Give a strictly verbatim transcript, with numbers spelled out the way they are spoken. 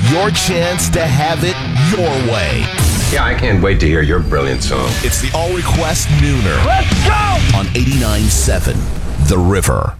your chance to have it your way. Yeah, I can't wait to hear your brilliant song. It's the All Request Nooner. Let's go! On eighty-nine point seven The River.